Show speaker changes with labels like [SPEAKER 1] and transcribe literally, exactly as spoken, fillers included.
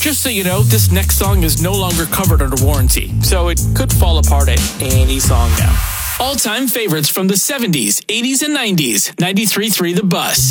[SPEAKER 1] Just so you know, this next song is no longer covered under warranty, so it could fall apart at any song now. All-time favorites from the seventies, eighties, and nineties. ninety-three point three The Bus.